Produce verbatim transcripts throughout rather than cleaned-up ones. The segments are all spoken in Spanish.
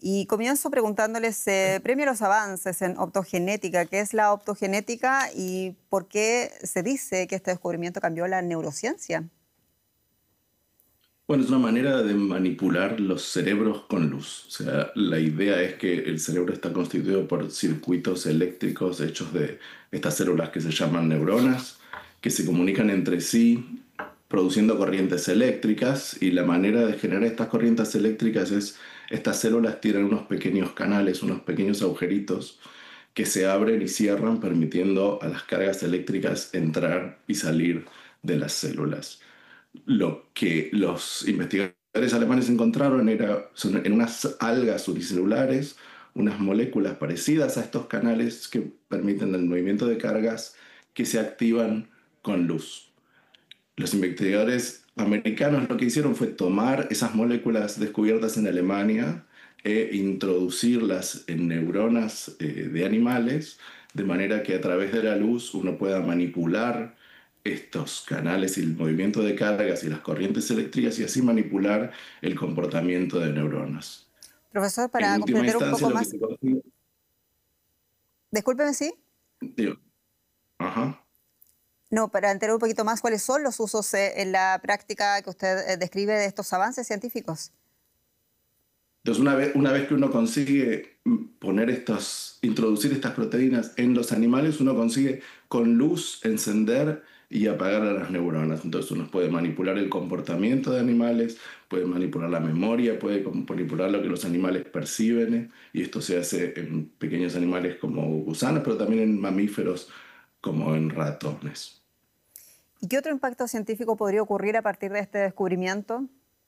Y comienzo preguntándoles, eh, premio a los avances en optogenética. ¿Qué es la optogenética y por qué se dice que este descubrimiento cambió la neurociencia? Bueno, es una manera de manipular los cerebros con luz. O sea, la idea es que el cerebro está constituido por circuitos eléctricos hechos de estas células que se llaman neuronas, que se comunican entre sí produciendo corrientes eléctricas, y la manera de generar estas corrientes eléctricas es, estas células tienen unos pequeños canales, unos pequeños agujeritos que se abren y cierran permitiendo a las cargas eléctricas entrar y salir de las células. Lo que los investigadores alemanes encontraron era, son en unas algas unicelulares, unas moléculas parecidas a estos canales que permiten el movimiento de cargas que se activan con luz. Los investigadores americanos lo que hicieron fue tomar esas moléculas descubiertas en Alemania e introducirlas en neuronas eh, de animales, de manera que a través de la luz uno pueda manipular estos canales y el movimiento de cargas y las corrientes eléctricas, y así manipular el comportamiento de neuronas. Profesor, En para última comprender un instancia, poco lo que más, se consigue, discúlpeme, ¿sí? digo, ajá. No, para entender un poquito más, ¿cuáles son los usos eh, en la práctica que usted eh, describe de estos avances científicos? Entonces, una vez, una vez que uno consigue poner estos, introducir estas proteínas en los animales, uno consigue con luz encender y apagar a las neuronas. Entonces uno puede manipular el comportamiento de animales, puede manipular la memoria, puede manipular lo que los animales perciben, ¿eh? Y esto se hace en pequeños animales como gusanos, pero también en mamíferos como en ratones. ¿Y qué otro impacto científico podría ocurrir a partir de este descubrimiento?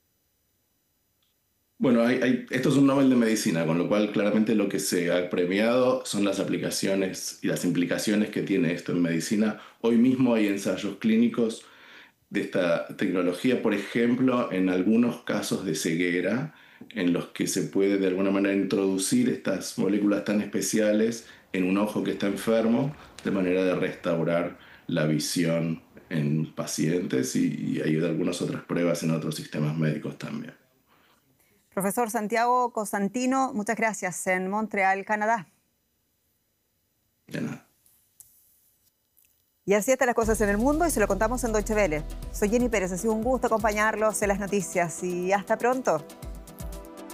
Bueno, hay, hay- esto es un Nobel de Medicina, con lo cual claramente lo que se ha premiado son las aplicaciones y las implicaciones que tiene esto en medicina. Hoy mismo hay ensayos clínicos de esta tecnología, por ejemplo, en algunos casos de ceguera, en los que se puede de alguna manera introducir estas moléculas tan especiales en un ojo que está enfermo, de manera de restaurar la visión en pacientes, y, y hay algunas otras pruebas en otros sistemas médicos también. Profesor Santiago Cosentino, muchas gracias en Montreal, Canadá. De nada. Y así están las cosas en el mundo y se lo contamos en Deutsche Welle. Soy Jenny Pérez, ha sido un gusto acompañarlos en las noticias y hasta pronto.